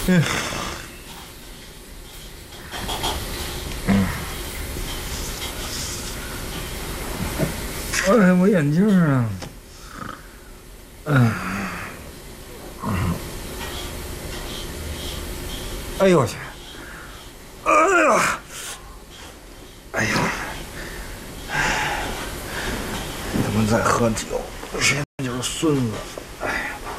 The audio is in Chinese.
哎，我眼镜啊！哎呦我去！哎呀！哎呀！他们在喝酒，谁就是孙子。